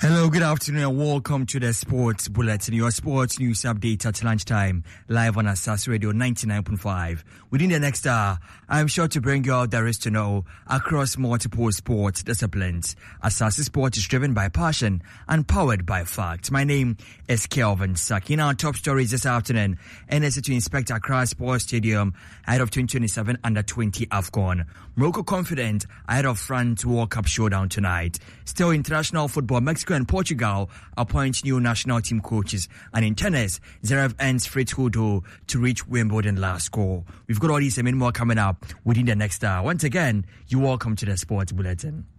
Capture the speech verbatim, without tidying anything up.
Hello, good afternoon, and welcome to the Sports Bulletin, your sports news update at lunchtime, live on Asas Radio ninety-nine point five. Within the next hour, I'm sure to bring you all there is to know across multiple sports disciplines. Asas Sport is driven by passion and powered by fact. My name is Kelvin Saki. In our top stories this afternoon, N S A to inspect Accra Sports Stadium ahead of twenty twenty-seven Under twenty AFCON. Morocco confident ahead of France World Cup showdown tonight. Still international football, Mexico and Portugal appoint new national team coaches, and in tennis, Zverev ends Fritz Hodo to reach Wimbledon last score. We've got all these and many more coming up within the next hour. Once again, you're welcome to the Sports Bulletin.